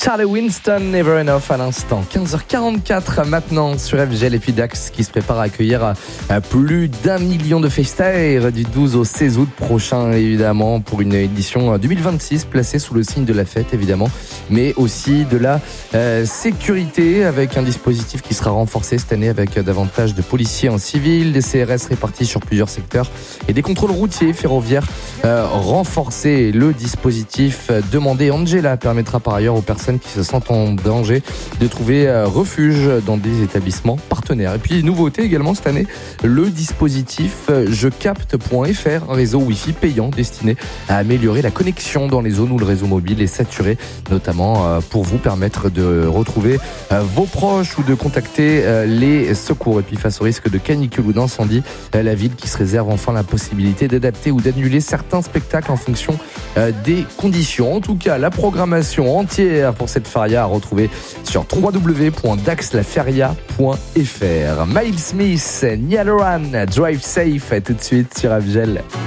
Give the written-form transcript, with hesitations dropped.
Charlie Winston, Never Enough à l'instant. 15h44 maintenant sur FG, et puis Dax qui se prépare à accueillir plus d'1 million de FaceTime du 12 au 16 août prochain, évidemment, pour une édition 2026 placée sous le signe de la fête, évidemment, mais aussi de la sécurité, avec un dispositif qui sera renforcé cette année avec davantage de policiers en civil, des CRS répartis sur plusieurs secteurs et des contrôles routiers ferroviaires renforcés. Le dispositif demandé Angela permettra par ailleurs aux personnes qui se sentent en danger de trouver refuge dans des établissements partenaires. Et puis nouveauté également cette année, le dispositif jecapte.fr, un réseau Wi-Fi payant destiné à améliorer la connexion dans les zones où le réseau mobile est saturé, notamment pour vous permettre de retrouver vos proches ou de contacter les secours. Et puis face au risque de canicule ou d'incendie, la ville qui se réserve enfin la possibilité d'adapter ou d'annuler certains spectacles en fonction des conditions. En tout cas, la programmation entière pour cette feria à retrouver sur www.daxlaferia.fr. Miles Smith, Niall Horan, Drive Safe, tout de suite sur Abgel.